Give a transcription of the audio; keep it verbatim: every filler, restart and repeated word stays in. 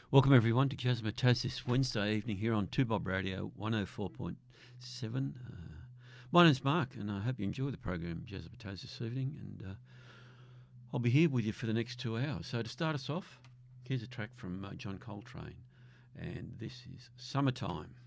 Welcome everyone to Jazzmatazz this Wednesday evening here on two Bob Radio one oh four point seven. Uh, my name's Mark and I hope you enjoy the program Jazzmatazz this evening, and uh, I'll be here with you for the next two hours. So to start us off, here's a track from uh, John Coltrane, and this is Summertime.